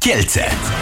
Kielce.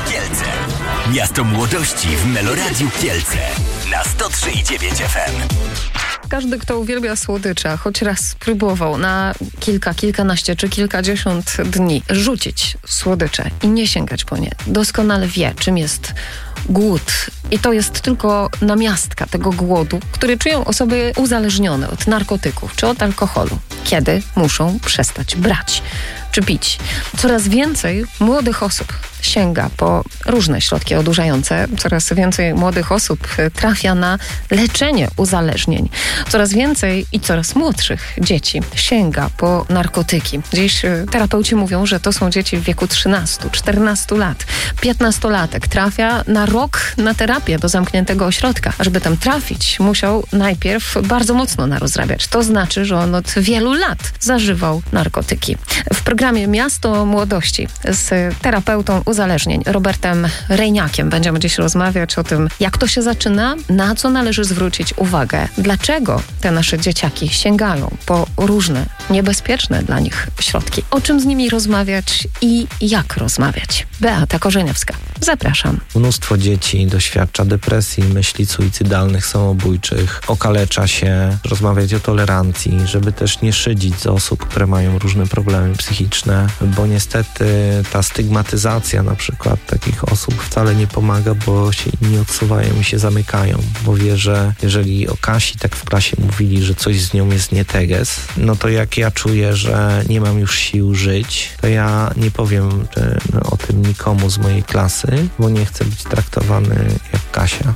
Miasto młodości w Meloradiu Kielce na 103,9 FM. Każdy, kto uwielbia słodycze, choć raz spróbował na kilkanaście czy kilkadziesiąt dni rzucić słodycze i nie sięgać po nie, doskonale wie, czym jest głód. I to jest tylko namiastka tego głodu, który czują osoby uzależnione od narkotyków czy od alkoholu, kiedy muszą przestać brać czy pić. Coraz więcej młodych osób sięga po różne środki odurzające. Coraz więcej młodych osób trafia na leczenie uzależnień. Coraz więcej i coraz młodszych dzieci sięga po narkotyki. Dziś terapeuci mówią, że to są dzieci w wieku 13, 14 lat. 15-latek trafia na rok na terapię do zamkniętego ośrodka. A żeby tam trafić, musiał najpierw bardzo mocno narozrabiać. To znaczy, że on od wielu lat zażywał narkotyki. W programie Miasto Młodości z terapeutą uzależnień Robertem Rejniakiem będziemy dziś rozmawiać o tym, jak to się zaczyna, na co należy zwrócić uwagę, dlaczego te nasze dzieciaki sięgają po różne niebezpieczne dla nich środki, o czym z nimi rozmawiać i jak rozmawiać. Beata Korzeniowska, zapraszam. Mnóstwo dzieci doświadcza depresji, myśli suicydalnych, samobójczych, okalecza się, rozmawiać o tolerancji, żeby też nie szydzić z osób, które mają różne problemy psychiczne, bo niestety ta stygmatyzacja na przykład takich osób wcale nie pomaga, bo się inni odsuwają i się zamykają, bo wie, że jeżeli o Kasi tak w klasie mówili, że coś z nią jest nie teges, no to jak ja czuję, że nie mam już sił żyć, to ja nie powiem o tym nikomu z mojej klasy, bo nie chcę być traktowany jak Kasia.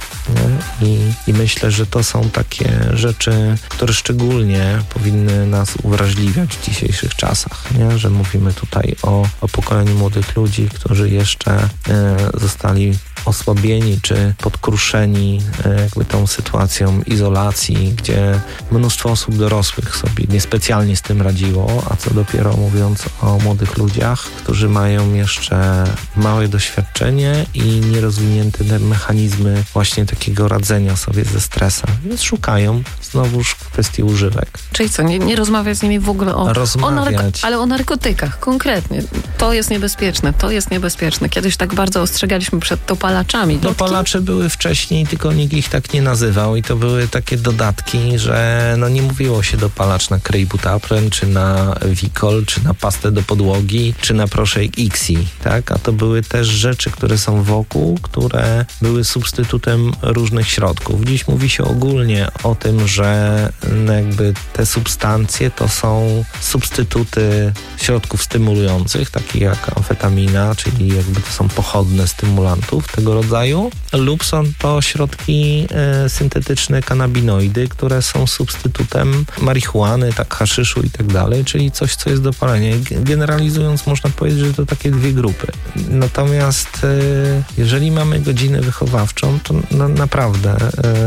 I myślę, że to są takie rzeczy, które szczególnie powinny nas uwrażliwiać w dzisiejszych czasach, nie? Że mówimy tutaj o pokoleniu młodych ludzi, którzy jeszcze zostali osłabieni czy podkruszeni jakby tą sytuacją izolacji, gdzie mnóstwo osób dorosłych sobie niespecjalnie z tym radziło, a co dopiero mówiąc o młodych ludziach, którzy mają jeszcze małe doświadczenie i nierozwinięte te mechanizmy właśnie takiego radzenia sobie ze stresem. Więc szukają znowuż kwestii używek. Czyli co, nie rozmawiać z nimi w ogóle ale o narkotykach konkretnie. To jest niebezpieczne. Kiedyś tak bardzo ostrzegaliśmy przed dopalaczami. Dopalacze były wcześniej, tylko nikt ich tak nie nazywał i to były takie dodatki, że nie mówiło się dopalacz na Krejbutapren, czy na Wikol, czy na pastę do podłogi, czy na proszek Xi, tak? A to były też rzeczy, które są wokół, które były substytutem różnych środków. Dziś mówi się ogólnie o tym, że jakby te substancje to są substytuty środków stymulujących, takich jak amfetamina, czyli jakby to są pochodne stymulantów tego rodzaju, lub są to środki syntetyczne, kanabinoidy, które są substytutem marihuany, tak haszyszu i tak dalej, czyli coś, co jest dopalenie. Generalizując, można powiedzieć, że to takie dwie grupy. Natomiast jeżeli mamy godzinę wychowawczą, to naprawdę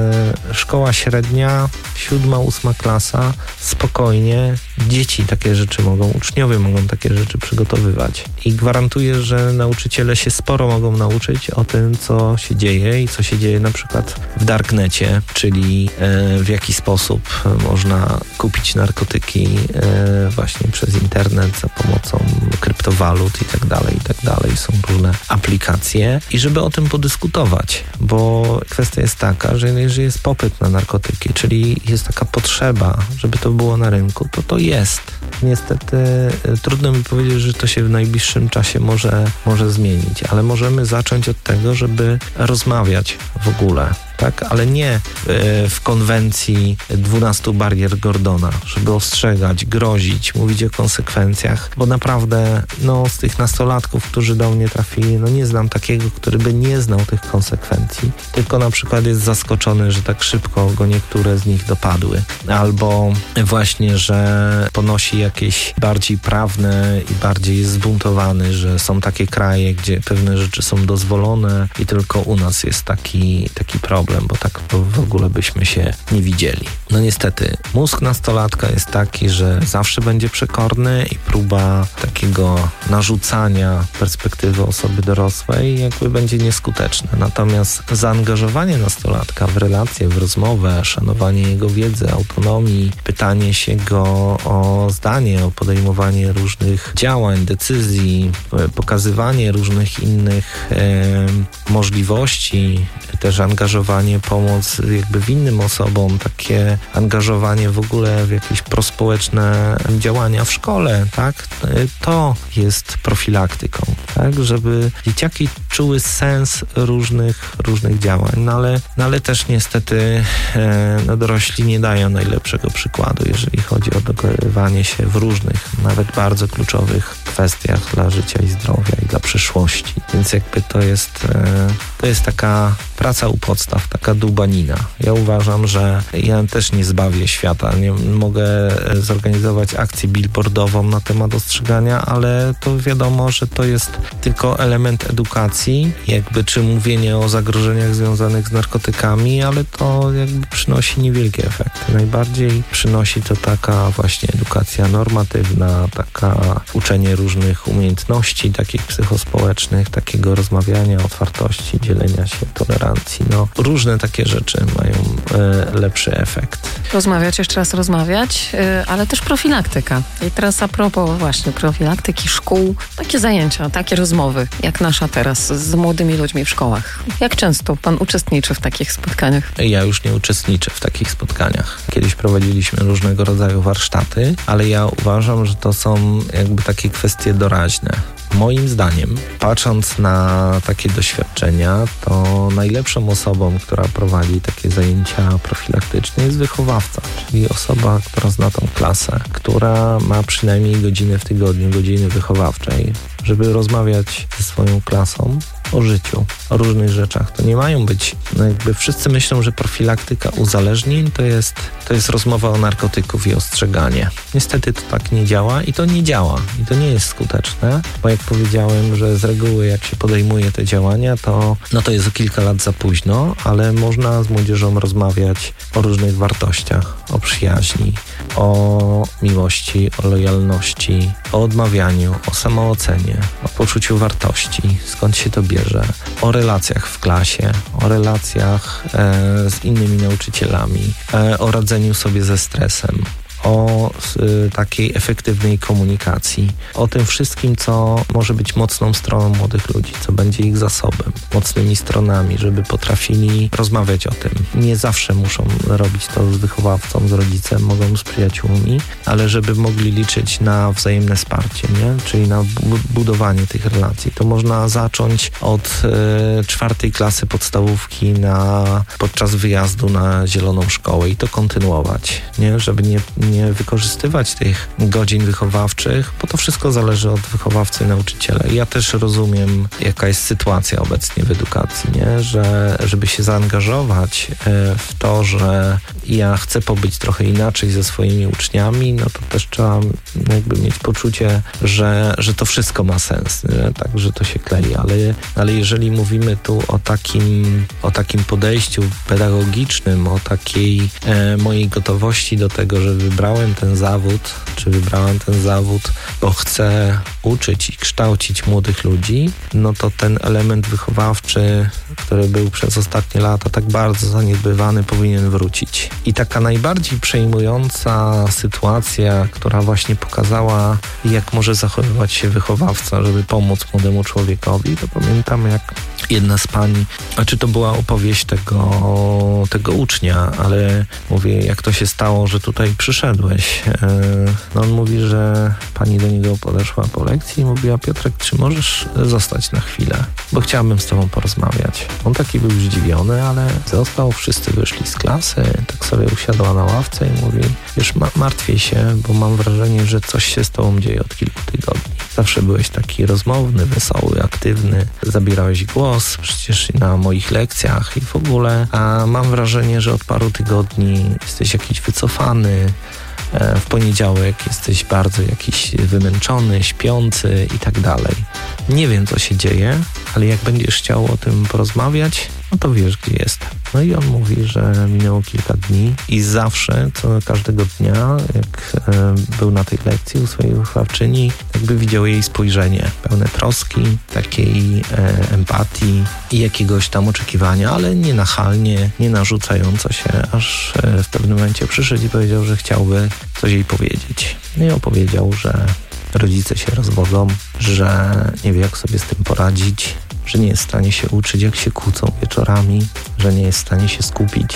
szkoła średnia, 7., 8. klasa, spokojnie dzieci takie rzeczy mogą, uczniowie mogą takie rzeczy przygotowywać. I gwarantuję, że nauczyciele się sporo mogą nauczyć o tym, co się dzieje i co się dzieje na przykład w darknecie, czyli w jaki sposób można kupić narkotyki właśnie przez internet za pomocą kryptowalut i tak dalej. Są różne aplikacje i żeby o tym podyskutować, bo kwestia jest taka, że jeżeli jest popyt na narkotyki, czyli jest taka potrzeba, żeby to było na rynku, to jest. Niestety trudno mi powiedzieć, że to się w najbliższym czasie może zmienić, ale możemy zacząć od tego, żeby rozmawiać w ogóle. Tak, ale nie w konwencji 12 barier Gordona, żeby ostrzegać, grozić, mówić o konsekwencjach, bo naprawdę z tych nastolatków, którzy do mnie trafili, nie znam takiego, który by nie znał tych konsekwencji, tylko na przykład jest zaskoczony, że tak szybko go niektóre z nich dopadły, albo właśnie, że ponosi jakieś bardziej prawne i bardziej jest zbuntowany, że są takie kraje, gdzie pewne rzeczy są dozwolone i tylko u nas jest taki problem. problem, bo tak w ogóle byśmy się nie widzieli. No niestety, mózg nastolatka jest taki, że zawsze będzie przekorny i próba takiego narzucania perspektywy osoby dorosłej jakby będzie nieskuteczna. Natomiast zaangażowanie nastolatka w relacje, w rozmowę, szanowanie jego wiedzy, autonomii, pytanie się go o zdanie, o podejmowanie różnych działań, decyzji, pokazywanie różnych innych możliwości, też angażowanie, pomoc jakby w innym osobom, takie angażowanie w ogóle w jakieś prospołeczne działania w szkole, tak? To jest profilaktyką, tak? Żeby dzieciaki czuły sens różnych działań, no ale też niestety dorośli nie dają najlepszego przykładu, jeżeli chodzi o dogadywanie się w różnych, nawet bardzo kluczowych kwestiach dla życia i zdrowia i dla przyszłości. Więc jakby to jest taka praca u podstaw, taka dłubanina. Ja uważam, że ja też nie zbawię świata. Nie mogę zorganizować akcję billboardową na temat ostrzegania, ale to wiadomo, że to jest tylko element edukacji, jakby czy mówienie o zagrożeniach związanych z narkotykami, ale to jakby przynosi niewielkie efekty. Najbardziej przynosi to taka właśnie edukacja normatywna, taka uczenie różnych umiejętności takich psychospołecznych, takiego rozmawiania, otwartości, dzielenia się, tolerancji. No, różne takie rzeczy mają lepszy efekt. Rozmawiać, jeszcze raz rozmawiać, ale też profilaktyka. I teraz a propos właśnie profilaktyki szkół, takie zajęcia, takie rozmowy, jak nasza teraz z młodymi ludźmi w szkołach. Jak często pan uczestniczy w takich spotkaniach? Ja już nie uczestniczę w takich spotkaniach. Kiedyś prowadziliśmy różnego rodzaju warsztaty, ale ja uważam, że to są jakby takie kwestie doraźne. Moim zdaniem, patrząc na takie doświadczenia, to najlepszą osobą, która prowadzi takie zajęcia profilaktyczne, jest wychowawca, czyli osoba, która zna tą klasę, która ma przynajmniej godzinę w tygodniu, godziny wychowawczej, żeby rozmawiać ze swoją klasą o życiu, o różnych rzeczach. To nie mają być, jakby wszyscy myślą, że profilaktyka uzależnień to jest rozmowa o narkotyków i ostrzeganie. Niestety to tak nie działa i to nie działa. I to nie jest skuteczne, bo jak powiedziałem, że z reguły jak się podejmuje te działania, to jest o kilka lat za późno, ale można z młodzieżą rozmawiać o różnych wartościach, o przyjaźni, o miłości, o lojalności, o odmawianiu, o samoocenie, o poczuciu wartości, skąd się to bierze, o relacjach w klasie, o relacjach z innymi nauczycielami, o radzeniu sobie ze stresem, o takiej efektywnej komunikacji, o tym wszystkim, co może być mocną stroną młodych ludzi, co będzie ich zasobem, mocnymi stronami, żeby potrafili rozmawiać o tym. Nie zawsze muszą robić to z wychowawcą, z rodzicem, mogą z przyjaciółmi, ale żeby mogli liczyć na wzajemne wsparcie, nie? Czyli na budowanie tych relacji. To można zacząć od 4. klasy podstawówki podczas wyjazdu na zieloną szkołę i to kontynuować, nie? Żeby nie wykorzystywać tych godzin wychowawczych, bo to wszystko zależy od wychowawcy i nauczyciela. I ja też rozumiem, jaka jest sytuacja obecnie w edukacji, nie? Że żeby się zaangażować w to, że ja chcę pobyć trochę inaczej ze swoimi uczniami, no to też trzeba jakby mieć poczucie, że to wszystko ma sens, nie? Tak, że to się klei, ale jeżeli mówimy tu o takim podejściu pedagogicznym, o takiej mojej gotowości do tego, że wybrałem ten zawód, bo chcę uczyć i kształcić młodych ludzi, no to ten element wychowawczy, który był przez ostatnie lata tak bardzo zaniedbywany, powinien wrócić. I taka najbardziej przejmująca sytuacja, która właśnie pokazała, jak może zachowywać się wychowawca, żeby pomóc młodemu człowiekowi, to pamiętam, jak jedna z pań, to była opowieść tego ucznia, ale mówię, jak to się stało, że tutaj przyszedłeś. No on mówi, że pani do niego podeszła po lekcji i mówiła: Piotrek, czy możesz zostać na chwilę, bo chciałabym z tobą porozmawiać. On taki był zdziwiony, ale został, wszyscy wyszli z klasy, tak sobie usiadła na ławce i mówi: wiesz, martwię się, bo mam wrażenie, że coś się z tobą dzieje od kilku tygodni. Zawsze byłeś taki rozmowny, wesoły, aktywny, zabierałeś głos przecież na moich lekcjach i w ogóle, a mam wrażenie, że od paru tygodni jesteś jakiś wycofany, w poniedziałek jesteś bardzo jakiś wymęczony, śpiący i tak dalej. nie wiem, co się dzieje, ale jak będziesz chciał o tym porozmawiać, no to wiesz, gdzie jestem. No i on mówi, że minęło kilka dni i zawsze, każdego dnia, jak był na tej lekcji u swojej wychowawczyni, jakby widział jej spojrzenie pełne troski, takiej empatii i jakiegoś tam oczekiwania, ale nie nachalnie, nie narzucająco się, aż w pewnym momencie przyszedł i powiedział, że chciałby coś jej powiedzieć. No i opowiedział, że rodzice się rozwodzą, że nie wie, jak sobie z tym poradzić, że nie jest w stanie się uczyć, jak się kłócą wieczorami, że nie jest w stanie się skupić,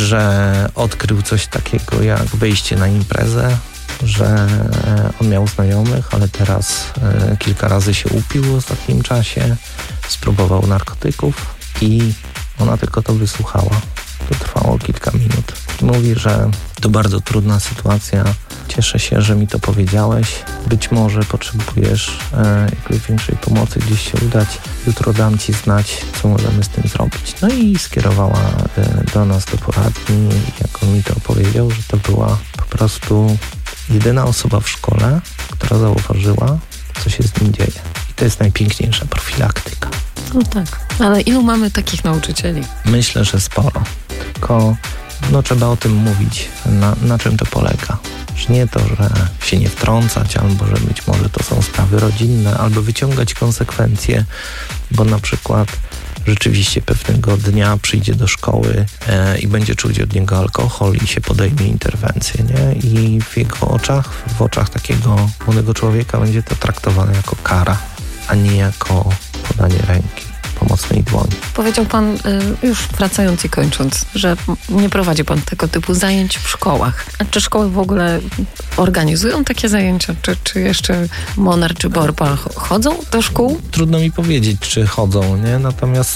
że odkrył coś takiego jak wyjście na imprezę, że on miał znajomych, ale teraz kilka razy się upił w ostatnim czasie, spróbował narkotyków i ona tylko to wysłuchała. To trwało kilka minut. Mówi, że to bardzo trudna sytuacja. Cieszę się, że mi to powiedziałeś. Być może potrzebujesz jakiejś większej pomocy, gdzieś się udać. Jutro dam ci znać, co możemy z tym zrobić. No i skierowała do nas do poradni. Jak on mi to opowiedział, że to była po prostu jedyna osoba w szkole, która zauważyła, co się z nim dzieje. I to jest najpiękniejsza profilaktyka. No tak, ale ilu mamy takich nauczycieli? Myślę, że sporo. Tylko trzeba o tym mówić, na czym to polega. Że nie to, że się nie wtrącać, albo że być może to są sprawy rodzinne, albo wyciągać konsekwencje, bo na przykład rzeczywiście pewnego dnia przyjdzie do szkoły i będzie czuć od niego alkohol i się podejmie interwencję, nie? I w jego oczach, w oczach takiego młodego człowieka będzie to traktowane jako kara, a nie jako podanie ręki, pomocnej dłoni. Powiedział pan, już wracając i kończąc, że nie prowadzi pan tego typu zajęć w szkołach. A czy szkoły w ogóle organizują takie zajęcia? Czy jeszcze Monar czy Borba chodzą do szkół? Trudno mi powiedzieć, czy chodzą, nie? Natomiast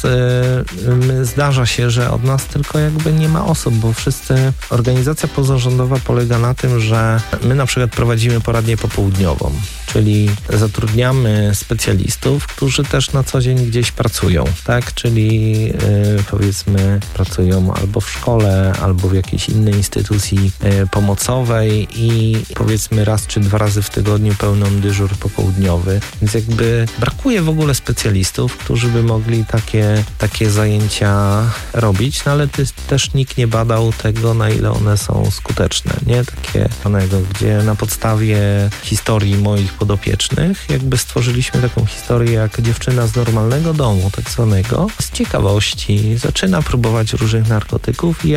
zdarza się, że od nas tylko jakby nie ma osób, bo organizacja pozarządowa polega na tym, że my na przykład prowadzimy poradnię popołudniową, czyli zatrudniamy specjalistów, którzy też na co dzień gdzieś pracują, tak? Czyli powiedzmy pracują albo w szkole, albo w jakiejś innej instytucji pomocowej i powiedzmy raz czy 2 razy w tygodniu pełnią dyżur popołudniowy. Więc jakby brakuje w ogóle specjalistów, którzy by mogli takie zajęcia robić, no ale też nikt nie badał tego, na ile one są skuteczne, nie? Takie gdzie na podstawie historii moich podopiecznych jakby stworzyliśmy taką historię jak dziewczyna z normalnego domu, tak zwanego, z ciekawości zaczyna próbować różnych narkotyków i